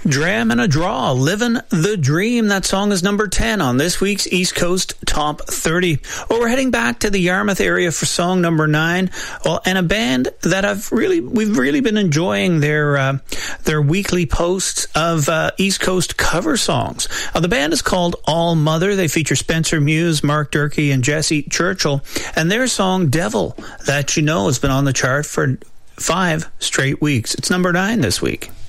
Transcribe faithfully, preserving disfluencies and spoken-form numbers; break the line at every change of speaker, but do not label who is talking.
Dram and a Draw, Livin' the Dream. That song is number ten on this week's East Coast Top thirty. Well, we're heading back to the Yarmouth area for song number nine. Well, and a band that I've really, we've really been enjoying their uh, their weekly posts of uh, East Coast cover songs. Uh, the band is called All Mother. They feature Spencer Muse, Mark Durkee, and Jesse Churchill. And their song Devil, that you know has been on the chart for five straight weeks. It's number nine this week.